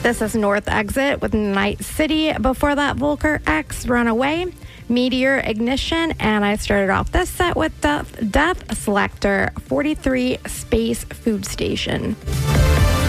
This is North Exit with Night City. Before that, Volker X, Runaway, Meteor, Ignition, and I started off this set with Death Selector, 43 Space Food Station.